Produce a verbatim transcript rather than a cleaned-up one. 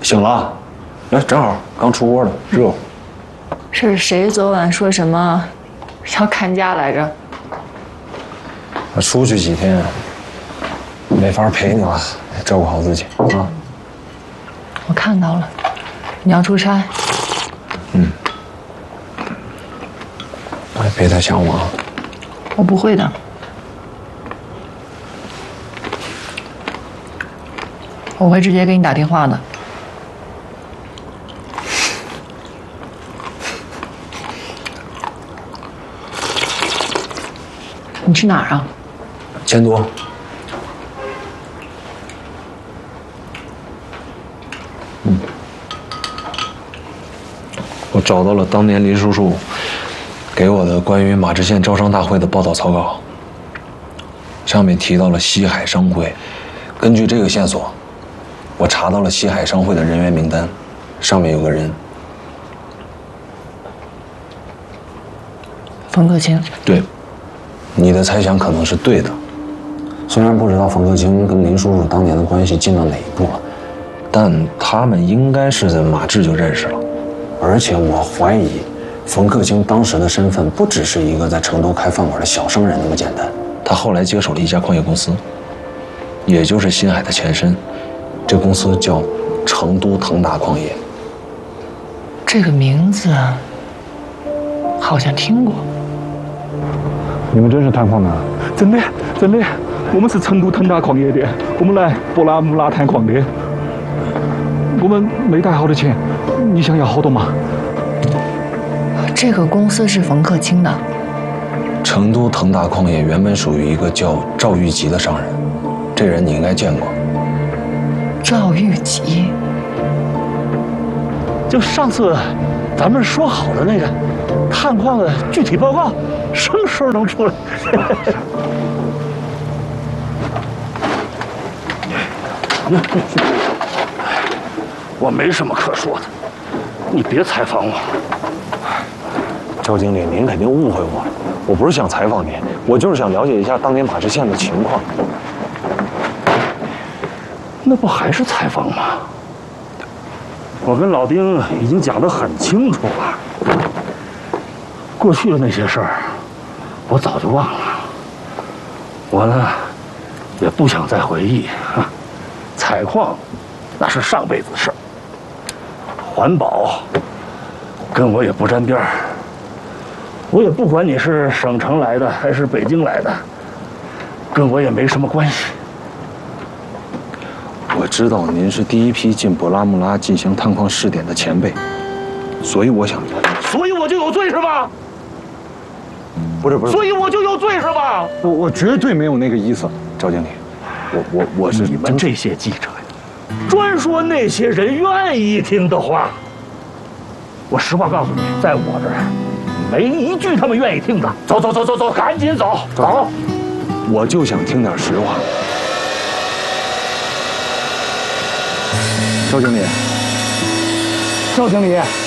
醒了，来，正好刚出锅的，热乎。 是谁昨晚说什么要看家来着？ 我出去几天，没法陪你了，照顾好自己啊。 我看到了，你要出差。 嗯。哎，别太想我啊。 我不会的。我会直接给你打电话的。你去哪儿啊？ 钱多。嗯。我找到了当年林叔叔给我的关于马知县招商大会的报道草稿，上面提到了西海商会。根据这个线索，我查到了西海商会的人员名单，上面有个人。 冯克清。 对。你的猜想可能是对的，虽然不知道冯克清跟林叔叔当年的关系进到哪一步了，但他们应该是在马治就认识了。而且我怀疑，冯克清当时的身份不只是一个在成都开饭馆的小商人那么简单，他后来接手了一家矿业公司，也就是新海的前身，这公司叫成都腾达矿业。 这个名字好像听过。 你们真是探矿的？真的，真的，我们是成都腾达矿业的，我们来博拉木拉探矿的。我们没带好的钱，你想要好多吗？ 这个公司是冯克清的。 成都腾达矿业原本属于一个叫赵玉吉的商人，这人你应该见过。 赵玉吉， 就上次咱们说好的那个探矿的具体报告。什么时候能出来？我没什么可说的，你别采访我。 赵经理，您肯定误会我了，我不是想采访您，我就是想了解一下当年马知县的情况。 那不还是采访吗？我跟老丁已经讲得很清楚了，过去的那些事儿。我早就忘了，我呢，也不想再回忆。采矿，那是上辈子的事儿。环保，跟我也不沾边儿。我也不管你是省城来的还是北京来的，跟我也没什么关系。 我知道您是第一批进博拉木拉进行探矿试点的前辈，所以我想了解。 所以我就有罪是吧？ 不是不是， 所以我就有罪是吧？ 我我绝对没有那个意思，赵经理，我我我是你们这些记者呀，专说那些人愿意听的话。我实话告诉你，在我这儿没一句他们愿意听的。走走走走走，赶紧走走。 我就想听点实话。 赵经理，赵经理。